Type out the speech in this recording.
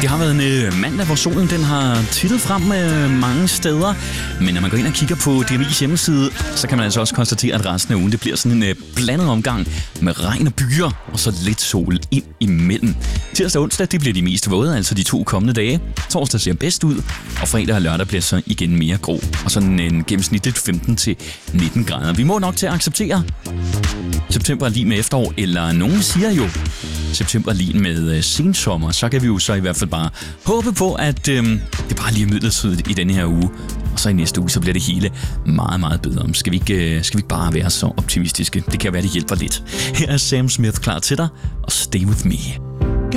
Det har været en mandag, hvor solen den har tittet frem mange steder. Men når man går ind og kigger på DMI's hjemmeside, så kan man altså også konstatere, at resten af ugen det bliver sådan en blandet omgang med regn og byer, og så lidt sol ind imellem. Tirsdag og onsdag det bliver de mest våde, altså de 2 kommende dage. Torsdag ser bedst ud, og fredag og lørdag bliver så igen mere grå. Og sådan en gennemsnitligt 15-19 grader. Vi må nok til at acceptere. September er lige med efterår, eller nogen siger jo, september er lige med sensommer. Så kan vi jo så i hvert fald bare håbe på, at det bare lige er midlertidigt i denne her uge. Og så i næste uge, så bliver det hele meget, meget bedre. Skal vi ikke bare være så optimistiske? Det kan være, det hjælper lidt. Her er Sam Smith klar til dig, og Stay With Me.